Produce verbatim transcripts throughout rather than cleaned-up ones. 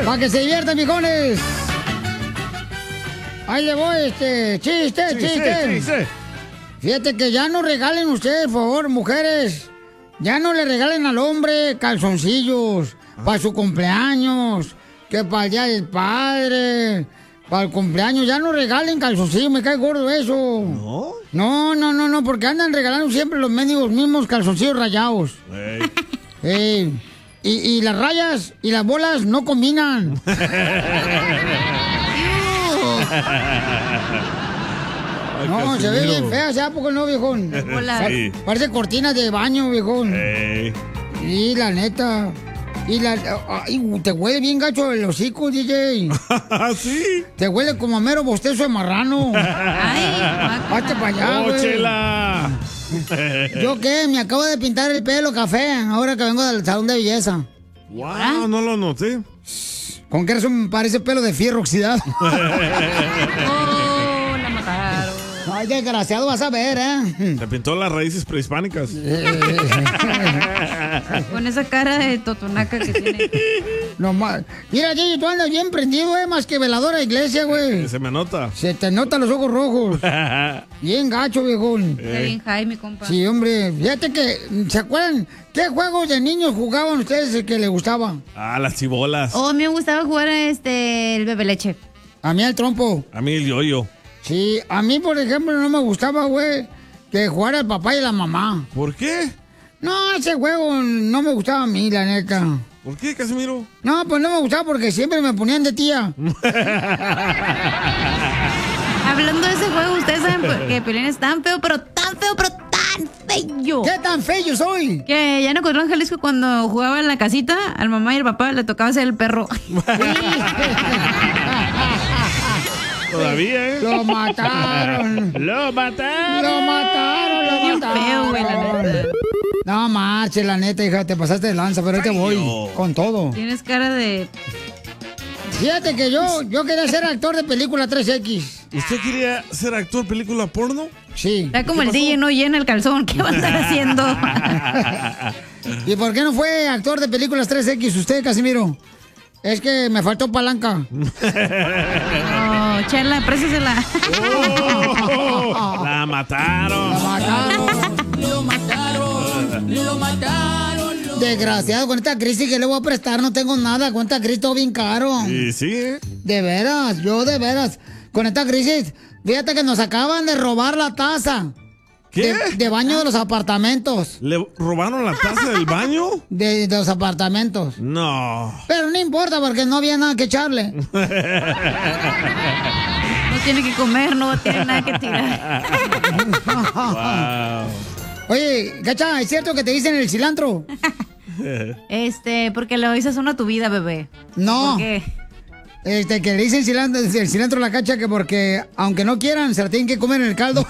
Para que se diviertan, viejones. Ahí le voy, este, chiste, chiste. chiste. chiste. Fíjate que ya no regalen ustedes, por favor, mujeres. Ya no le regalen al hombre calzoncillos ah. para su cumpleaños, que para el día del padre, para el cumpleaños. Ya no regalen calzoncillos, me cae gordo eso. ¿No? No, no, no, no, porque andan regalando siempre los mendigos mismos calzoncillos rayados. Hey. Hey. Y, y las rayas y las bolas no combinan. No, se ve bien fea, ¿sabes por qué no, viejón? Sí. Parece cortinas de baño, viejón. Hey. Y la neta. Y la, ay, te huele bien gacho el hocico, D J. ¿Sí? Te huele como a mero bostezo de marrano. Ay, hazte para allá, güey. ¡Chela! ¿Yo qué? Me acabo de pintar el pelo café ahora que vengo del salón de belleza. Wow, ¿ah? No lo noté. ¿Con qué razón me parece pelo de fierro oxidado? Oh, la mataron. Ay, desgraciado, vas a ver, ¿eh? Se pintó las raíces prehispánicas. Con esa cara de totonaca que tiene. No más. Mira, Gigi, tú andas bien prendido, ¿eh? Más que veladora de iglesia, güey. Se me nota. Se te notan los ojos rojos. Bien gacho, viejón. Está bien Jaime, compa. Sí, hombre. Fíjate que, ¿se acuerdan qué juegos de niños jugaban ustedes que les gustaban? Ah, las chibolas. Oh, a mí me gustaba jugar este, el bebe leche. A mí el trompo. A mí el yoyo. Sí, a mí, por ejemplo, no me gustaba, güey, que jugara el papá y la mamá. ¿Por qué? No, ese juego no me gustaba a mí, la neta. ¿Por qué, Casimiro? No, pues no me gustaba porque siempre me ponían de tía. Hablando de ese juego, ustedes saben que Piolín es tan feo, pero tan feo, pero tan feo. ¿Qué tan feo soy? Que ya no encontró en Jalisco cuando jugaba en la casita, al mamá y al papá le tocaba ser el perro. Todavía, ¿eh? Lo mataron. Lo mataron. Lo mataron, lo Bien mataron. feo, güey, la neta. No marche, la neta, hija, te pasaste de lanza, pero ahí te voy con todo. Tienes cara de... Fíjate que yo, yo quería ser actor de película tres equis. ¿Usted quería ser actor de película porno? Sí. Está como el D J no llena el calzón. ¿Qué va a estar haciendo? ¿Y por qué no fue actor de películas tres equis usted, Casimiro? Es que me faltó palanca. No, Chela, présesela. Oh, la mataron. La mataron. Lo mataron. Lo mataron. Desgraciado, con esta crisis que le voy a prestar, no tengo nada. Con esta crisis todo bien caro. Sí, sí, ¿eh? De veras, yo de veras. Con esta crisis, fíjate que nos acaban de robar la taza. ¿Qué? De, de baño de los apartamentos. ¿Le robaron la taza del baño? De, de los apartamentos. No. Pero no importa porque no había nada que echarle. No tiene que comer, no tiene nada que tirar. Wow. Oye, Gacha, ¿es cierto que te dicen el cilantro? Este, porque le dices uno a tu vida, bebé. No. ¿Por qué? Este, que le dicen cilantro, el cilantro a la Cacha que porque, aunque no quieran, se la tienen que comer en el caldo.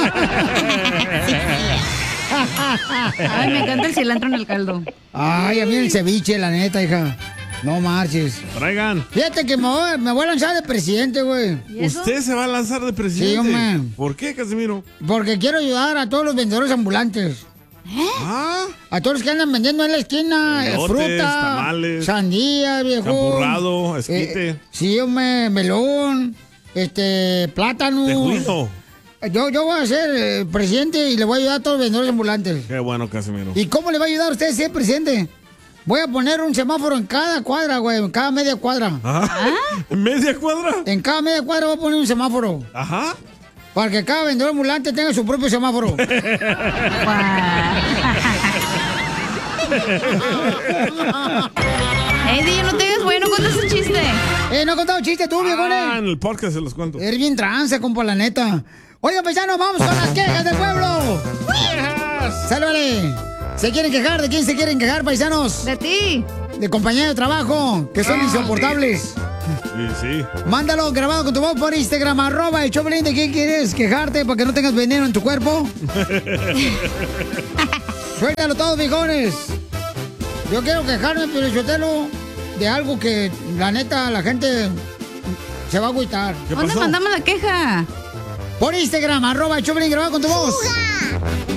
Ay, me encanta el cilantro en el caldo. Ay, a mí el ceviche, la neta, hija. No marches. Traigan. Fíjate que me voy, me voy a lanzar de presidente, güey. ¿Usted se va a lanzar de presidente? Sí, hombre. ¿Por qué, Casimiro? Porque quiero ayudar a todos los vendedores ambulantes. ¿Eh? ¿Ah? A todos los que andan vendiendo en la esquina, Elotes, fruta, tamales, sandía, viejo. champurrado, esquite. Eh, sí, hombre, melón, este, plátano. Tejuino. Yo, yo voy a ser eh, presidente y le voy a ayudar a todos los vendedores ambulantes. Qué bueno, Casimiro. ¿Y cómo le va a ayudar a usted si es presidente? Voy a poner un semáforo en cada cuadra, güey, en cada media cuadra. ¿Ah? ¿En media cuadra? En cada media cuadra voy a poner un semáforo. Ajá. Para que cada vendedor ambulante tenga su propio semáforo. Ey, D J, no te digas, güey, no cuentas un chiste. Eh, no he contado chiste tú, viejones. Ah, en el podcast se los cuento. Eres bien trance, compa, la neta. Oiga, paisanos, vamos con las quejas del pueblo. ¡Sálvale! ¿Se quieren quejar? ¿De quién se quieren quejar, paisanos? De ti. De compañeros de trabajo, que son insoportables. Sí, sí. Mándalo grabado con tu voz por Instagram, arroba el Choplin. ¿De quién quieres quejarte para que no tengas veneno en tu cuerpo? Suéltalo todos, viejones. Yo quiero quejarme, pero Sotelo, de algo que, la neta, la gente se va a agüitar. ¿Dónde mandamos la queja? Por Instagram, arroba el Choplin, grabado con tu voz.